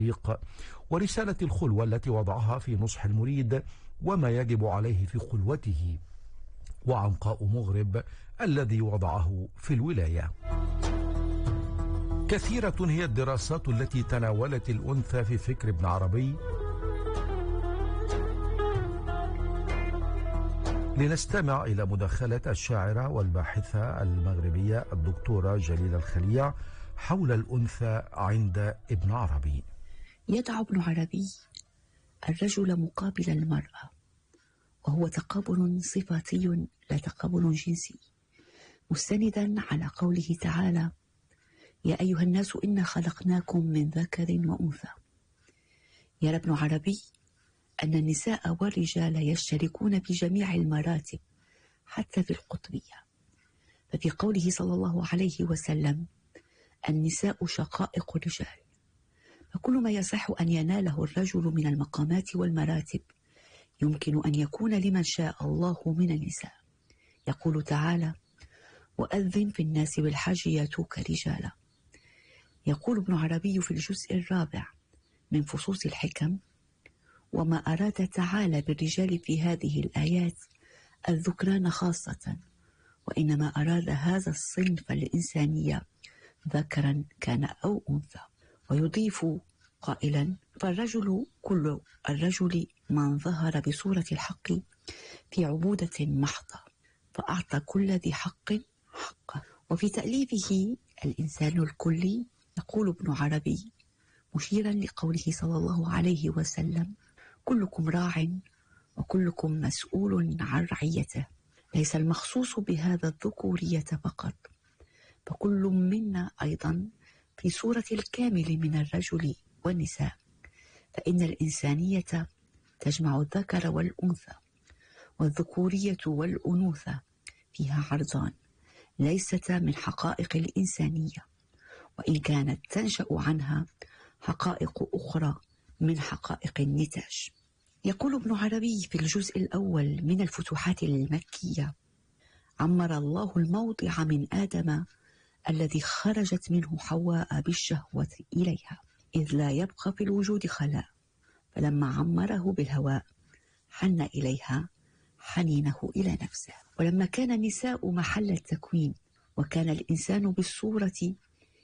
ورسالة الخلوة التي وضعها في نصح المريد وما يجب عليه في خلوته، وعنقاء مغرب الذي وضعه في الولاية. كثيرة هي الدراسات التي تناولت الأنثى في فكر ابن عربي. لنستمع إلى مداخلة الشاعرة والباحثة المغربية الدكتورة جليلة الخليع حول الأنثى عند ابن عربي. يدعى ابن عربي الرجل مقابل المرأة، وهو تقابل صفاتي لا تقابل جنسي، مستندا على قوله تعالى: يا أيها الناس إنا خلقناكم من ذكر وأنثى. يرى ابن عربي أن النساء والرجال يشتركون في جميع المراتب حتى في القطبية، ففي قوله صلى الله عليه وسلم: النساء شقائق الرجال، فكل ما يصح أن يناله الرجل من المقامات والمراتب يمكن أن يكون لمن شاء الله من النساء. يقول تعالى: وأذن في الناس بالحج ياتوك رجالا. يقول ابن عربي في الجزء الرابع من فصوص الحكم: وما أراد تعالى بالرجال في هذه الآيات الذكران خاصة، وإنما أراد هذا الصنف الإنسانية ذكرا كان أو أنثى. ويضيف قائلا: فالرجل كل الرجل من ظهر بصورة الحق في عبودة محضة، فأعطى كل ذي حق حقه. وفي تأليفه الإنسان الكلي يقول ابن عربي مشيرا لقوله صلى الله عليه وسلم: كلكم راع وكلكم مسؤول عن رعيته. ليس المخصوص بهذا الذكورية فقط، فكل منا أيضا في صورة الكامل من الرجل والنساء، فإن الإنسانية تجمع الذكر والأنثى، والذكورية والأنوثة فيها عرضان ليستا من حقائق الإنسانية، وإن كانت تنشأ عنها حقائق أخرى من حقائق النتاج. يقول ابن عربي في الجزء الأول من الفتوحات المكية: عمر الله الموضع من آدم الذي خرجت منه حواء بالشهوة إليها، إذ لا يبقى في الوجود خلاء، فلما عمره بالهواء حن إليها حنينه إلى نفسه. ولما كان النساء محل التكوين، وكان الإنسان بالصورة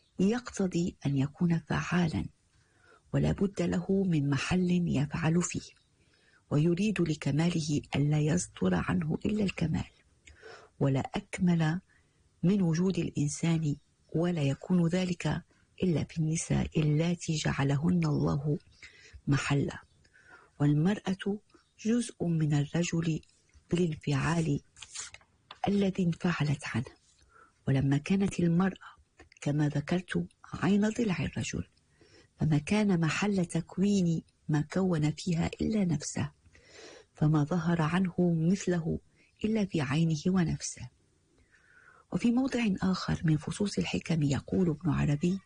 يقتضي أن يكون فعالا، ولا بد له من محل يفعل فيه، ويريد لكماله ألا يصدر عنه إلا الكمال، ولا أكمل من وجود الإنسان، ولا يكون ذلك إلا في النساء اللاتي جعلهن الله محلا. والمرأة جزء من الرجل بالانفعال الذي انفعلت عنه. ولما كانت المرأة كما ذكرت عين ضلع الرجل، فما كان محل تكوين ما كون فيها إلا نفسه، فما ظهر عنه مثله إلا في عينه ونفسه. وفي موضع آخر من فصوص الحكم يقول ابن عربي: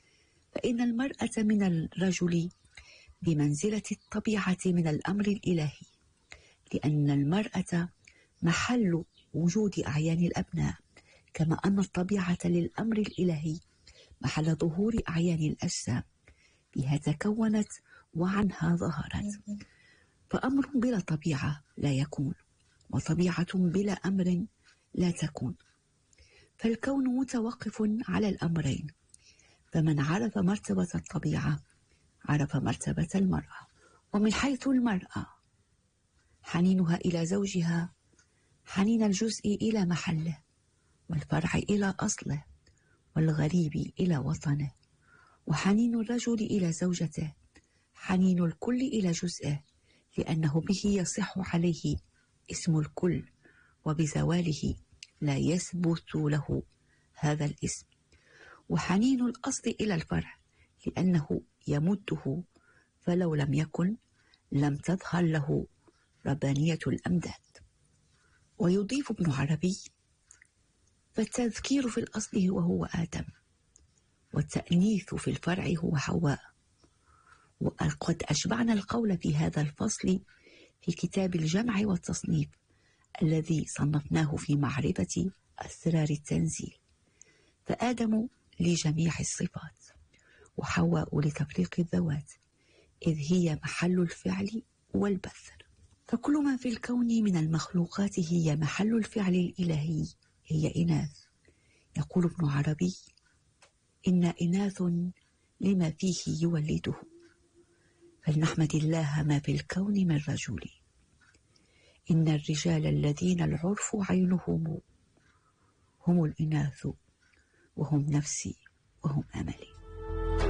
فإن المرأة من الرجل بمنزلة الطبيعة من الأمر الإلهي، لأن المرأة محل وجود أعيان الأبناء، كما أن الطبيعة للأمر الإلهي محل ظهور أعيان الأجسام، بها تكونت وعنها ظهرت. فأمر بلا طبيعة لا يكون، وطبيعة بلا أمر لا تكون، فالكون متوقف على الأمرين. فمن عرف مرتبة الطبيعة عرف مرتبة المرأة. ومن حيث المرأة حنينها إلى زوجها حنين الجزء إلى محله، والفرع إلى أصله، والغريب إلى وطنه. وحنين الرجل إلى زوجته حنين الكل إلى جزئه، لأنه به يصح عليه اسم الكل، وبزواله لا يثبت له هذا الاسم. وحنين الأصل إلى الفرع، لأنه يمده، فلو لم يكن لم تظهر له ربانية الأمداد. ويضيف ابن عربي: فالتذكير في الأصل وهو آدم، والتأنيث في الفرع هو حواء. وقد أشبعنا القول في هذا الفصل في كتاب الجمع والتصنيف الذي صنفناه في معرفة أسرار التنزيل. فآدم لجميع الصفات، وحواء لتفريق الذوات، إذ هي محل الفعل والبث. فكل ما في الكون من المخلوقات هي محل الفعل الإلهي، هي إناث. يقول ابن عربي: إن إناث لما فيه يولده، فلنحمد الله ما في الكون من رجل. إن الرجال الذين العرف عينهم هم الإناث، وهم نفسي وهم أملي.